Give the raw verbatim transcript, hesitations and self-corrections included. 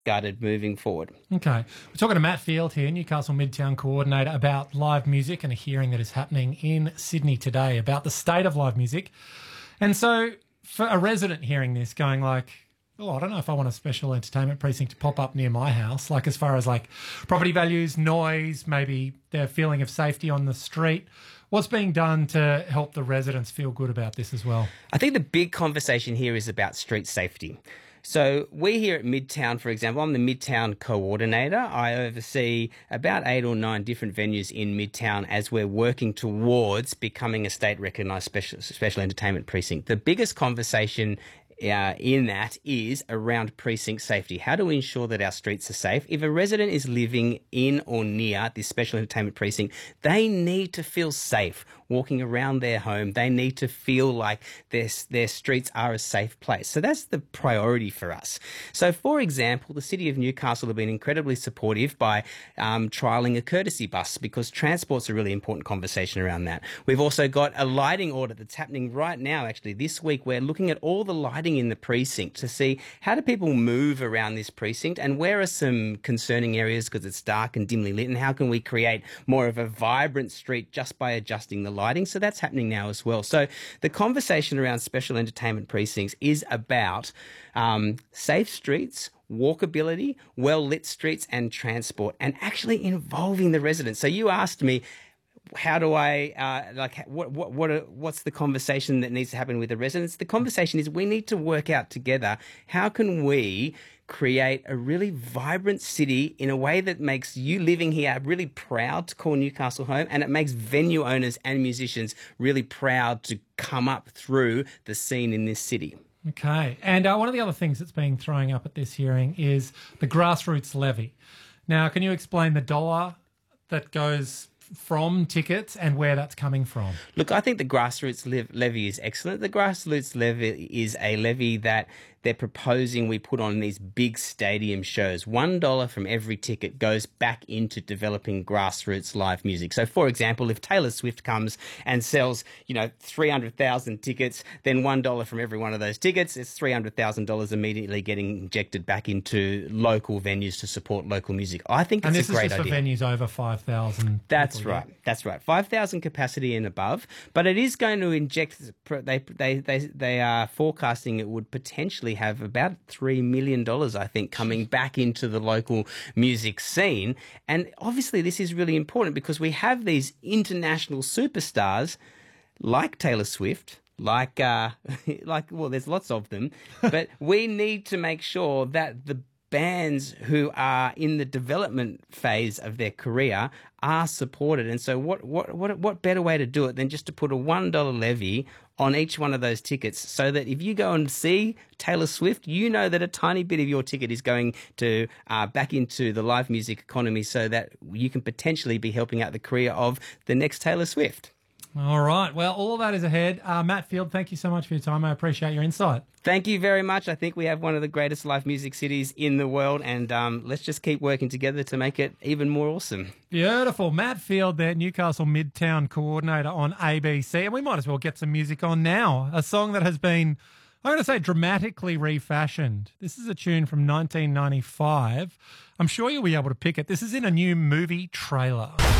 gutted moving forward. Okay. We're talking to Matt Field here, Newcastle Midtown Coordinator, about live music and a hearing that is happening in Sydney today about the state of live music. And so for a resident hearing this going like, oh, I don't know if I want a special entertainment precinct to pop up near my house, like as far as like property values, noise, maybe their feeling of safety on the street. What's being done to help the residents feel good about this as well? I think the big conversation here is about street safety. So we here at Midtown, for example, I'm the Midtown coordinator. I oversee about eight or nine different venues in Midtown as we're working towards becoming a state recognised special, special entertainment precinct. The biggest conversation Uh, in that is around precinct safety. How do we ensure that our streets are safe? If a resident is living in or near this special entertainment precinct, they need to feel safe walking around their home. They need to feel like their, their streets are a safe place. So that's the priority for us. So, for example, the City of Newcastle have been incredibly supportive by um, trialling a courtesy bus, because transport's a really important conversation around that. We've also got a lighting audit that's happening right now, actually. This week, we're looking at all the lighting in the precinct to see how do people move around this precinct and where are some concerning areas because it's dark and dimly lit, and how can we create more of a vibrant street just by adjusting the lighting. So that's happening now as well. So the conversation around special entertainment precincts is about um, safe streets, walkability, well-lit streets and transport, and actually involving the residents. So you asked me, how do I, uh, like, what, what, what, are, what's the conversation that needs to happen with the residents? The conversation is we need to work out together, how can we create a really vibrant city in a way that makes you living here really proud to call Newcastle home, and it makes venue owners and musicians really proud to come up through the scene in this city. Okay. And uh, one of the other things that's being thrown up at this hearing is the grassroots levy. Now, can you explain the dollar that goes from tickets and where that's coming from? Look, I think the grassroots levy is excellent. The grassroots levy is a levy that they're proposing we put on these big stadium shows. One dollar from every ticket goes back into developing grassroots live music. So, for example, if Taylor Swift comes and sells, you know, three hundred thousand tickets, then one dollar from every one of those tickets, it's three hundred thousand dollars immediately getting injected back into local venues to support local music. I think it's a great idea. And this is just for venues over five thousand. That's right. That's right. five thousand capacity and above. But it is going to inject, they, they, they, they are forecasting it would potentially have about three million dollars, I think, coming back into the local music scene. And obviously this is really important because we have these international superstars like Taylor Swift, like, uh, like well, there's lots of them, but we need to make sure that the bands who are in the development phase of their career are supported. And so what what what what better way to do it than just to put a one dollar levy on each one of those tickets, so that if you go and see Taylor Swift, you know that a tiny bit of your ticket is going to uh, back into the live music economy, so that you can potentially be helping out the career of the next Taylor Swift. All right. Well, all of that is ahead. Uh, Matt Field, thank you so much for your time. I appreciate your insight. Thank you very much. I think we have one of the greatest live music cities in the world, and um, let's just keep working together to make it even more awesome. Beautiful. Matt Field there, Newcastle Midtown Coordinator on A B C. And we might as well get some music on now. A song that has been, I'm going to say, dramatically refashioned. This is a tune from nineteen ninety-five. I'm sure you'll be able to pick it. This is in a new movie trailer.